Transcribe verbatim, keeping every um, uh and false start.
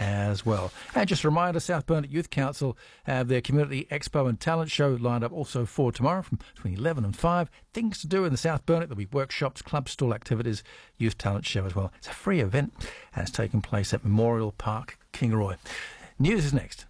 as well. And just a reminder, South Burnett Youth Council have their Community Expo and Talent Show lined up also for tomorrow from between eleven and five. Things to do in the South Burnett. There'll be workshops, club stall activities, youth talent show as well. It's a free event and it's taking place at Memorial Park, Kingaroy. News is next.